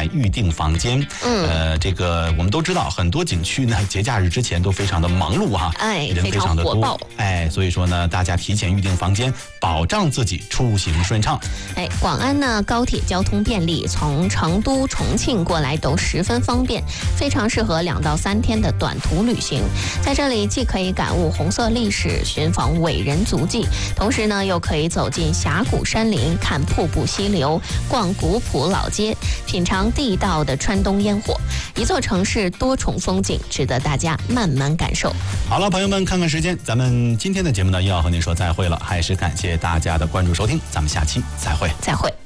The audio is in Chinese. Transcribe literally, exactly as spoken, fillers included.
来预订房间。 嗯， 呃，这个我们都知道，很多景区呢节假日之前都非常的忙碌哈， 哎， 人非常的多，哎，所以说呢，大家提前预订房间，保障自己出行顺畅。 哎，广安呢高铁交通便利，从成都、重庆过来都十分方便，非常适合两到三天的短途旅行。在这里既可以感悟红色历史，寻访伟人足迹，同时呢又可以走进峡谷山林，看瀑布溪流，逛古朴老街，品尝地道的川东烟火。一座城市多重风景，值得大家慢慢感受。 好了，朋友们，看看时间，咱们今天的节目呢又要和您说再会了，还是感谢大家的关注收听，咱们下期再会， 再会。